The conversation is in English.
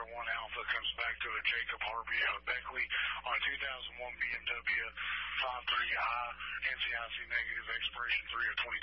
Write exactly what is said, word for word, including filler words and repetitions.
one Alpha comes back to a Jacob Harvey out of Beckley on a two thousand one B M W five three I, N C I C negative, expiration three of twenty